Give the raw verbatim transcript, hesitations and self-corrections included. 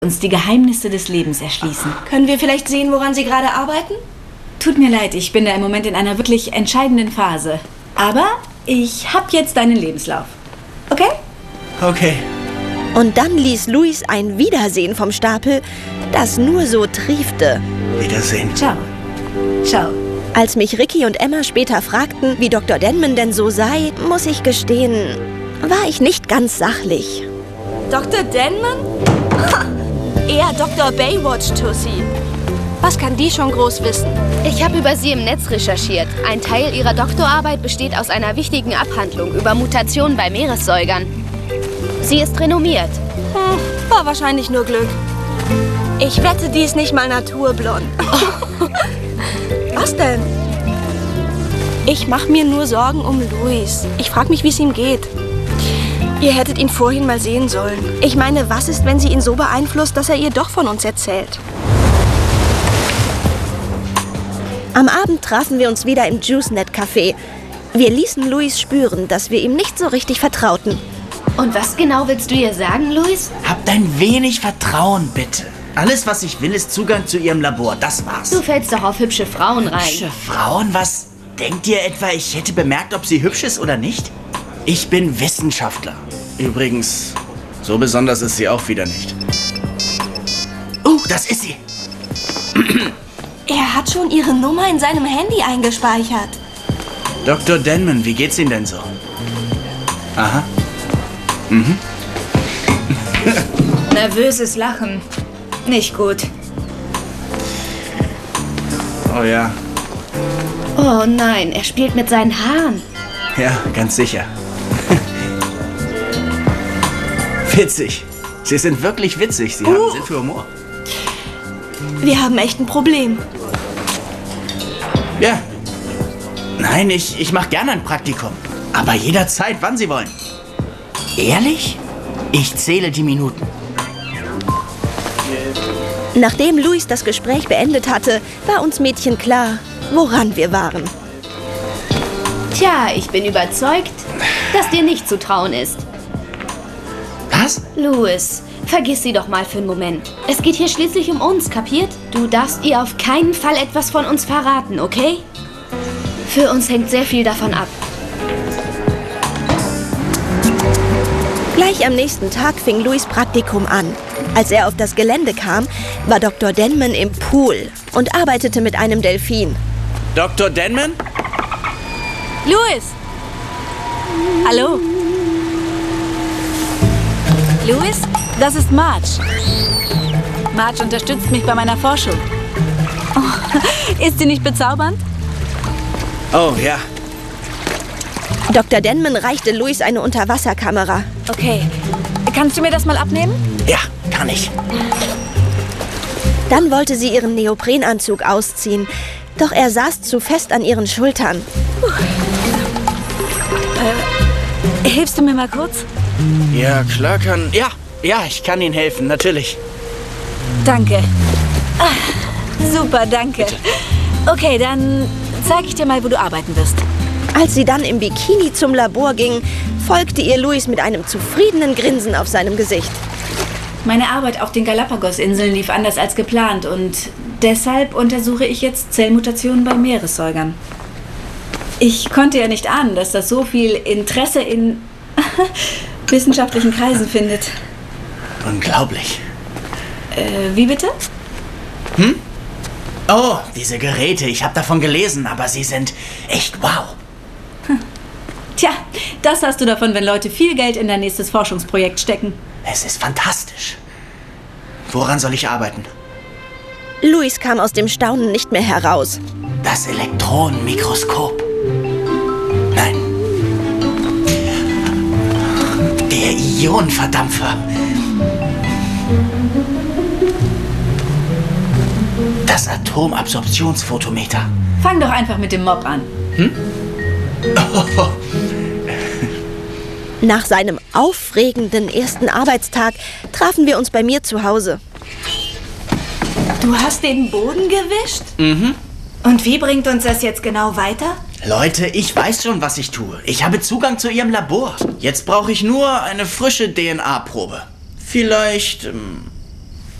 uns die Geheimnisse des Lebens erschließen. Können wir vielleicht sehen, woran Sie gerade arbeiten? Tut mir leid, ich bin da im Moment in einer wirklich entscheidenden Phase. Aber ich habe jetzt deinen Lebenslauf. Okay? Okay. Und dann ließ Louis ein Wiedersehen vom Stapel, das nur so triefte. Wiedersehen. Ciao. Ciao. Als mich Ricky und Emma später fragten, wie Doktor Denman denn so sei, muss ich gestehen, war ich nicht ganz sachlich. Doktor Denman? Ha, eher Doktor Baywatch-Tussi. Was kann die schon groß wissen? Ich habe über sie im Netz recherchiert. Ein Teil ihrer Doktorarbeit besteht aus einer wichtigen Abhandlung über Mutationen bei Meeressäugern. Sie ist renommiert. Hm, war wahrscheinlich nur Glück. Ich wette, die ist nicht mal naturblond. Was denn? Ich mache mir nur Sorgen um Louis. Ich frage mich, wie es ihm geht. Ihr hättet ihn vorhin mal sehen sollen. Ich meine, was ist, wenn sie ihn so beeinflusst, dass er ihr doch von uns erzählt? Am Abend trafen wir uns wieder im JuiceNet-Café. Wir ließen Louis spüren, dass wir ihm nicht so richtig vertrauten. Und was genau willst du ihr sagen, Louis? Habt ein wenig Vertrauen, bitte. Alles, was ich will, ist Zugang zu ihrem Labor. Das war's. Du fällst doch auf hübsche Frauen rein. Hübsche Frauen? Was? Denkt ihr etwa, ich hätte bemerkt, ob sie hübsch ist oder nicht? Ich bin Wissenschaftler. Übrigens, so besonders ist sie auch wieder nicht. Uh, das ist sie. Er hat schon ihre Nummer in seinem Handy eingespeichert. Doktor Denman, wie geht's Ihnen denn so? Aha. Mhm. Nervöses Lachen. Nicht gut. Oh ja. Oh nein, er spielt mit seinen Haaren. Ja, ganz sicher. Witzig. Sie sind wirklich witzig. Sie uh. haben Sinn für Humor. Wir haben echt ein Problem. Ja. Nein, ich, ich mache gerne ein Praktikum. Aber jederzeit, wann Sie wollen. Ehrlich? Ich zähle die Minuten. Nachdem Louis das Gespräch beendet hatte, war uns Mädchen klar, woran wir waren. Tja, ich bin überzeugt, dass dir nicht zu trauen ist. Was? Louis, vergiss sie doch mal für einen Moment. Es geht hier schließlich um uns, kapiert? Du darfst ihr auf keinen Fall etwas von uns verraten, okay? Für uns hängt sehr viel davon ab. Gleich am nächsten Tag fing Louis' Praktikum an. Als er auf das Gelände kam, war Doktor Denman im Pool und arbeitete mit einem Delfin. Doktor Denman? Louis! Hallo? Louis, das ist Marge. Marge unterstützt mich bei meiner Forschung. Oh, ist sie nicht bezaubernd? Oh, ja. Doktor Denman reichte Louis eine Unterwasserkamera. Okay. Kannst du mir das mal abnehmen? Ja, kann ich. Dann wollte sie ihren Neoprenanzug ausziehen. Doch er saß zu fest an ihren Schultern. Äh, hilfst du mir mal kurz? Ja, klar kann... Ja, ja, ich kann Ihnen helfen, natürlich. Danke. Ah, super, danke. Bitte. Okay, dann zeige ich dir mal, wo du arbeiten wirst. Als sie dann im Bikini zum Labor ging, folgte ihr Louis mit einem zufriedenen Grinsen auf seinem Gesicht. Meine Arbeit auf den Galapagos-Inseln lief anders als geplant und deshalb untersuche ich jetzt Zellmutationen bei Meeressäugern. Ich konnte ja nicht ahnen, dass das so viel Interesse in wissenschaftlichen Kreisen findet. Unglaublich. Äh, wie bitte? Hm? Oh, diese Geräte, ich habe davon gelesen, aber sie sind echt wow. Hm. Tja, das hast du davon, wenn Leute viel Geld in dein nächstes Forschungsprojekt stecken. Es ist fantastisch. Woran soll ich arbeiten? Louis kam aus dem Staunen nicht mehr heraus. Das Elektronenmikroskop. Nein. Der Ionenverdampfer. Das Atomabsorptionsfotometer. Fang doch einfach mit dem Mob an. Hm? Oh. Nach seinem aufregenden ersten Arbeitstag trafen wir uns bei mir zu Hause. Du hast den Boden gewischt? Mhm. Und wie bringt uns das jetzt genau weiter? Leute, ich weiß schon, was ich tue. Ich habe Zugang zu Ihrem Labor. Jetzt brauche ich nur eine frische D N A-Probe. Vielleicht ähm,